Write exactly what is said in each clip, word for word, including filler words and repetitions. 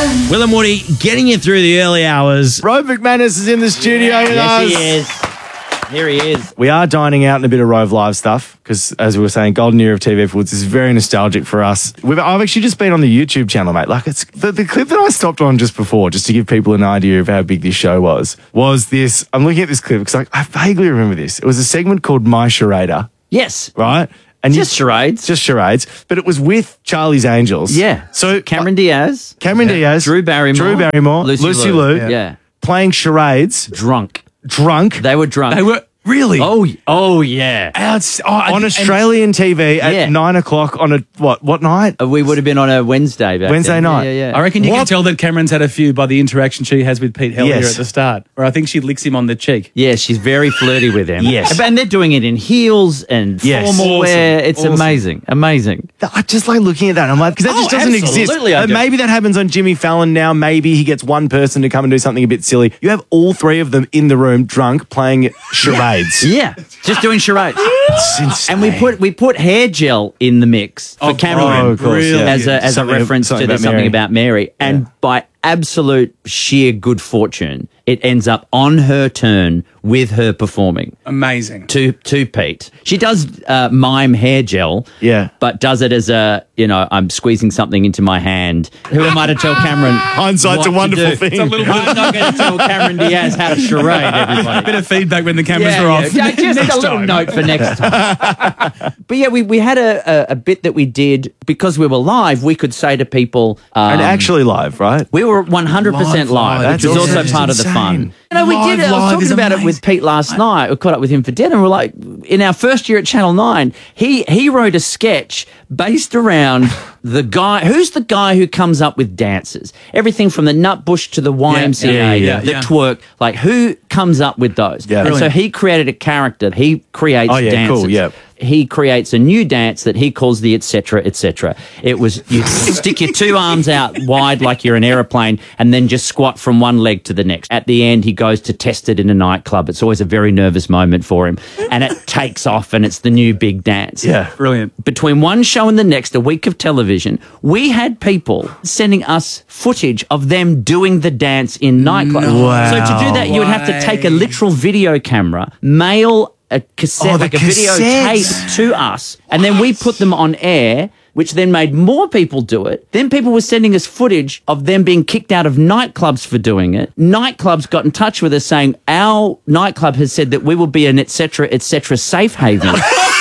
Will and Woody getting you through the early hours. Rove McManus is in the studio with Yes, us. he is. Here he is. We are dining out in a bit of Rove Live stuff because, as we were saying, golden era of T V Foods is very nostalgic for us. We've, I've actually just been on the YouTube channel, mate. Like it's the, the clip that I stopped on just before, just to give people an idea of how big this show was, was this. I'm looking at this clip because I, I vaguely remember this. It was a segment called My Charada, Yes. right? And Just charades. Just charades. But it was with Charlie's Angels. Yeah. So Cameron Diaz. Cameron Diaz. Drew Barrymore. Drew Barrymore. Lucy, Lucy Liu. Liu. Yeah. yeah. Playing charades. Drunk. Drunk. They were drunk. They were really. Oh, oh yeah. Outs- oh, on and- Australian T V at Yeah. nine o'clock on a, what, what night? Uh, We would have been on a Wednesday back Wednesday then. night. Yeah, yeah, yeah. I reckon you What? can tell that Cameron's had a few by the interaction she has with Pete Hellier Yes. at the start, where I think she licks him on the cheek. Yeah, she's very flirty with him. Yes. And they're doing it in heels and Yes. formal wear. Awesome. It's Awesome. amazing. Amazing. I just like looking at that. I'm like, because that Oh, just doesn't exist. absolutely I Uh, do. maybe that happens on Jimmy Fallon now. Maybe he gets one person to come and do something a bit silly. You have all three of them in the room, drunk, playing charades. Yeah. Just doing charades. It's insane. And we put we put hair gel in the mix for Oh, Cameron oh, of course, yeah. as a as Something- a reference something to the about something Mary. about Mary. And by absolute sheer good fortune, it ends up on her turn with her performing Amazing. to to Pete. She does uh, mime hair gel, Yeah. but does it as a, you know, I'm squeezing something into my hand. Who am I to tell Cameron? Hindsight's what a wonderful to do? thing. It's a little bit I'm not going to tell Cameron Diaz how to charade everybody. bit of feedback when the cameras Yeah, were yeah. off. Yeah, just Next a little time. note for next time. But yeah, we, we had a, a, a bit that we did because we were live. We could say to people, um, and actually live, right? we were one hundred percent Live, live, live. which is That's also awesome. part of the Insane. fun. You know, we Live, did. I was live talking is about it with amazing. Pete last night. We caught up with him for dinner. And we're like, in our first year at Channel Nine, he he wrote a sketch based around the guy. Who's the guy who comes up with dances? Everything from the Nutbush to the Y M C A, yeah, yeah, the yeah. twerk. Like, who comes up with those? Yeah. And so Brilliant. he created a character. He creates Oh, yeah, dances. cool, yeah. He creates a new dance that he calls the et cetera, et cetera. It was you stick your two arms out wide like you're an aeroplane and then just squat from one leg to the next. At the end, he goes to test it in a nightclub. It's always a very nervous moment for him. And it takes off and it's the new big dance. Yeah. Brilliant. Between one show and the next, a week of television, we had people sending us footage of them doing the dance in nightclubs. Wow. So to do that, you would have to take a Way. literal video camera, mail a cassette, Oh, the like a cassettes. videotape to us, and then we put them on air, which then made more people do it. Then people were sending us footage of them being kicked out of nightclubs for doing it. Nightclubs got in touch with us saying, our nightclub has said that we will be an et cetera, et cetera safe haven.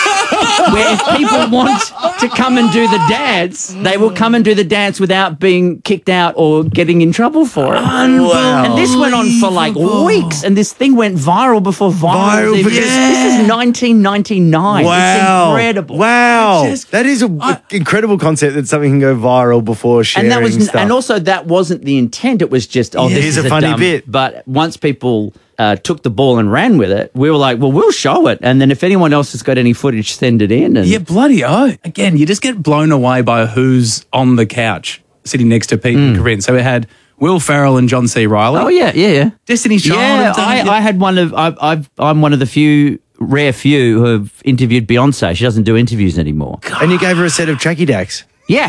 Where if people want to come and do the dance, they will come and do the dance without being kicked out or getting in trouble for it. Wow. And this went on for like weeks, and this thing went viral before viral. Viral was even- because- This is nineteen ninety-nine. Wow. It's incredible. Wow. Just- that is an I- incredible concept that something can go viral before sharing And that was, stuff. and also that wasn't the intent. It was just, oh, Yeah, this here's is a funny dumb. bit. But once people uh, took the ball and ran with it, we were like, well, we'll show it. And then if anyone else has got any footage, send it in. And Yeah, bloody oh. Again, you just get blown away by who's on the couch sitting next to Pete and Corinne. So we had Will Ferrell and John C. Reilly. oh yeah, yeah, yeah. Destiny's Child. Yeah, have done I, it. I had one of I've, I've I'm one of the few rare few who have interviewed Beyonce. She doesn't do interviews anymore. and you gave her a set of tracky dacks. Yeah.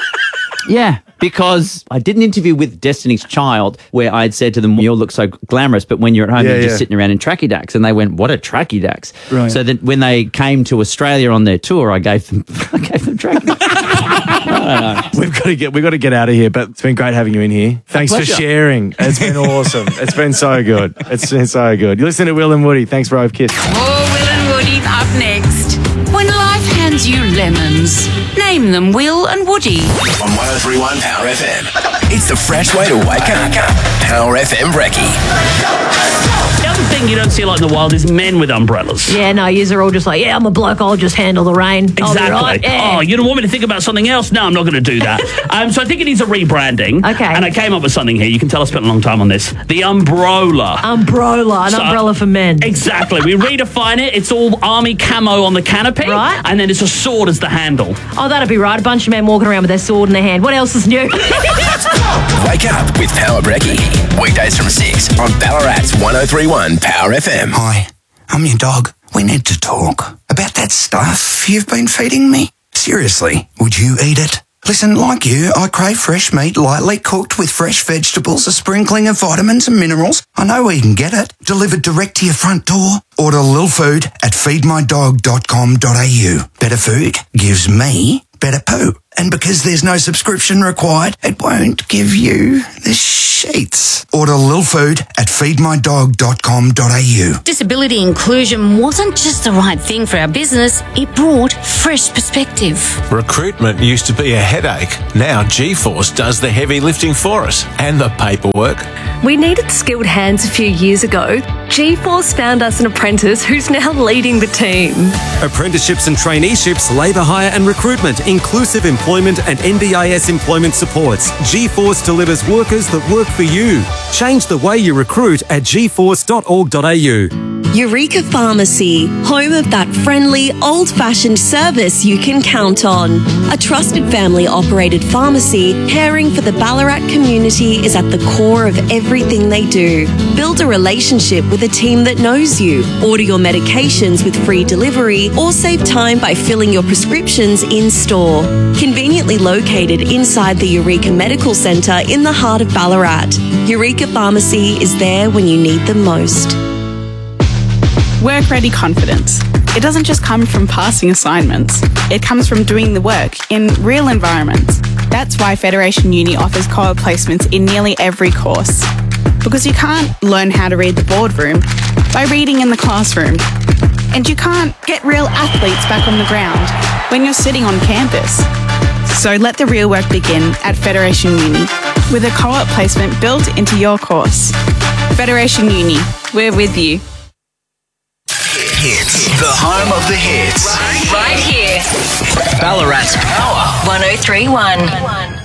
Yeah, because I did an interview with Destiny's Child where I had said to them, you all look so glamorous, but when you're at home, Yeah, you're just yeah. sitting around in tracky dacks. And they went, what are tracky dacks? Brilliant. So that when they came to Australia on their tour, I gave them, I gave them tracky dacks. We've got to get we've got to get out of here, but it's been great having you in here. Thanks for pleasure. sharing. It's been awesome. It's been so good. It's been so good. You listen to Will and Woody. Thanks, Rove. Kiss. More Will and Woody up next. When life hands you lemons, name them Will and Woody. On one oh three point one Power F M. It's the fresh way to wake up. Power F M Brekkie. The other thing you don't see a lot in the wild is men with umbrellas. Yeah, no, yous are all just like, yeah, I'm a bloke, I'll just handle the rain. I'll be Exactly. right. Yeah. Oh, you don't want me to think about something else? No, I'm not going to do that. um, so I think it needs a rebranding. Okay. And I came up with something here. You can tell I spent a long time on this. The umbrella. Umbrella, an So- umbrella for men. Exactly. We redefine it. It's all army camo on the canopy. Right. And then it's a sword as the handle. Oh, that'd be right. A bunch of men walking around with their sword in their hand. What else is new? Wake up with Power Brekkie. Weekdays from six on Ballarat's one oh three point one Power F M. Hi, I'm your dog. We need to talk about that stuff you've been feeding me. Seriously, would you eat it? Listen, like you, I crave fresh meat lightly cooked with fresh vegetables, a sprinkling of vitamins and minerals. I know where you can get it. Delivered direct to your front door. Order Lil Food at feed my dog dot com dot a u. Better food gives me better poo. And because there's no subscription required, it won't give you the sheets. Order Lil Food at feed my dog dot com dot a u. Disability inclusion wasn't just the right thing for our business, it brought fresh perspective. Recruitment used to be a headache. Now G-Force does the heavy lifting for us and the paperwork. We needed skilled hands a few years ago. G-Force found us an apprentice who's now leading the team. Apprenticeships and traineeships, labour hire and recruitment, inclusive employment and N D I S employment supports. G-Force delivers workers that work for you. Change the way you recruit at g force dot org dot a u. Eureka Pharmacy, home of that friendly, old-fashioned service you can count on. A trusted family-operated pharmacy caring for the Ballarat community is at the core of everything they do. Build a relationship with a team that knows you. Order your medications with free delivery or save time by filling your prescriptions in-store. Conveniently located inside the Eureka Medical Centre in the heart of Ballarat, Eureka Pharmacy is there when you need them most. Work Ready Confidence. It doesn't just come from passing assignments. It comes from doing the work in real environments. That's why Federation Uni offers co-op placements in nearly every course. Because you can't learn how to read the boardroom by reading in the classroom. And you can't get real athletes back on the ground when you're sitting on campus. So let the real work begin at Federation Uni with a co-op placement built into your course. Federation Uni, we're with you. Hits, the home of the hits. Right, right here. Ballarat's Power. one oh three point one.